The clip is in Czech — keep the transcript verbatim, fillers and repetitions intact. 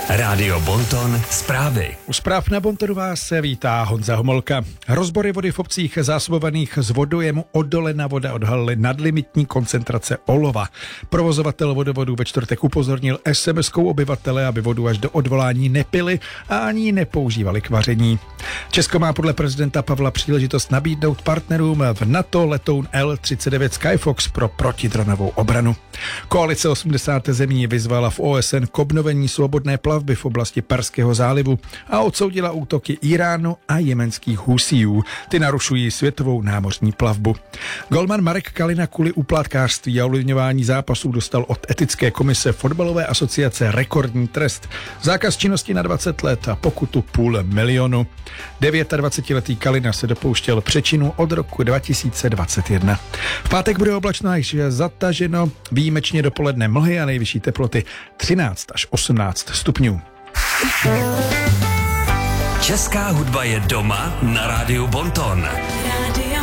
Rádio Bonton zprávy. U zpráv na Bontonu vás se vítá Honza Homolka. Rozbory vody v obcích zásobovaných z vodojemu Odolena voda odhalily nadlimitní koncentrace olova. Provozovatel vodovodu ve čtvrtek upozornil es em eskou obyvatele, aby vodu až do odvolání nepili a ani ji nepoužívali k vaření. Česko má podle prezidenta Pavla příležitost nabídnout partnerům v NATO letoun el třicet devět Skyfox pro protidronovou obranu. Koalice osmdesát zemí vyzvala v ó es en k obnovení svobodné plavby v oblasti Perského zálivu a odsoudila útoky Íránu a jemenských Husijů. Ty narušují světovou námořní plavbu. Golman Marek Kalina kvůli úplatkářství a ovlivňování zápasů dostal od etické komise fotbalové asociace rekordní trest. Zákaz činnosti na dvacet let a pokutu půl milionu. dvacetidevětiletý Kalina se dopouštěl přečinu od roku dva tisíce dvacet jedna. V pátek bude oblačno až zataženo, výjimečně dopoledne mlhy a nejvyšší teploty třináct až osmnáct stupňů. Česká hudba je doma na Rádiu Bonton.